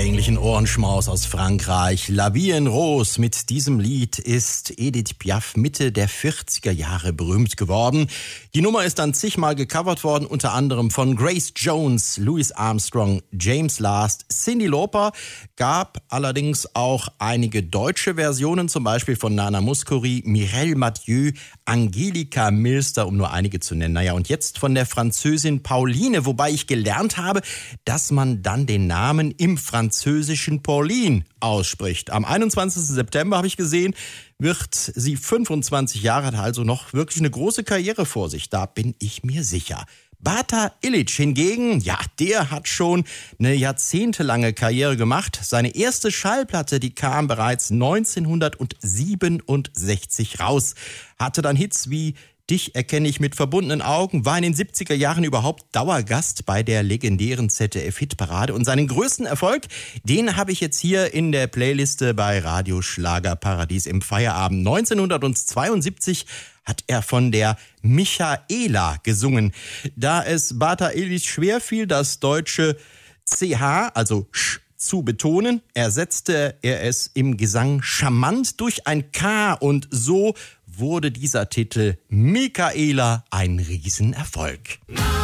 eindringlichen Ohrenschmaus aus Frankreich. La Vie en Rose. Mit diesem Lied ist Edith Piaf Mitte der 40er Jahre berühmt geworden. Die Nummer ist dann zigmal gecovert worden, unter anderem von Grace Jones, Louis Armstrong, James Last, Cyndi Lauper. Gab allerdings auch einige deutsche Versionen, zum Beispiel von Nana Mouskouri, Mireille Mathieu, Angelika Milster, um nur einige zu nennen. Naja, und jetzt von der Französin Pauline, wobei ich gelernt habe, dass man dann den Namen im Französischen Pauline ausspricht. Am 21. September, habe ich gesehen, wird sie 25 Jahre, hat also noch wirklich eine große Karriere vor sich. Da bin ich mir sicher. Bata Illich hingegen, ja, der hat schon eine jahrzehntelange Karriere gemacht. Seine erste Schallplatte, die kam bereits 1967 raus. Hatte dann Hits wie Dich erkenne ich mit verbundenen Augen, war in den 70er Jahren überhaupt Dauergast bei der legendären ZDF-Hitparade. Und seinen größten Erfolg, den habe ich jetzt hier in der Playliste bei Radio Schlagerparadies im Feierabend. 1972 hat er von der Michaela gesungen. Da es Bata Illich schwerfiel, das deutsche CH, also Sch, zu betonen, ersetzte er es im Gesang charmant durch ein K und so wurde dieser Titel Michaela ein Riesenerfolg.